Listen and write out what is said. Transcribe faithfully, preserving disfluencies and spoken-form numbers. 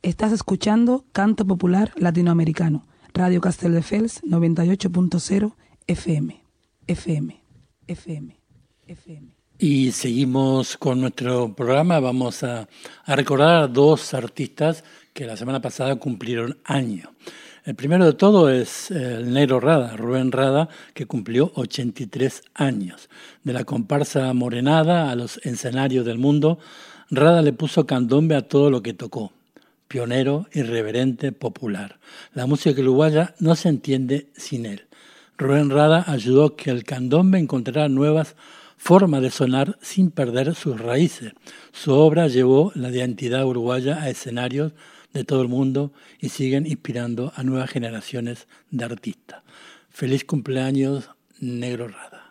Estás escuchando Canto Popular Latinoamericano, Radio Castelldefels noventa y ocho punto cero F M, F M, F M, F M. Y seguimos con nuestro programa. Vamos a, a recordar a dos artistas que la semana pasada cumplieron año. El primero de todo es el Negro Rada, Rubén Rada, que cumplió ochenta y tres años. De la comparsa morenada a los escenarios del mundo, Rada le puso candombe a todo lo que tocó. Pionero, irreverente, popular. La música uruguaya no se entiende sin él. Rubén Rada ayudó a que el candombe encontrara nuevas formas de sonar sin perder sus raíces. Su obra llevó la identidad uruguaya a escenarios de todo el mundo y siguen inspirando a nuevas generaciones de artistas. Feliz cumpleaños, Negro Rada.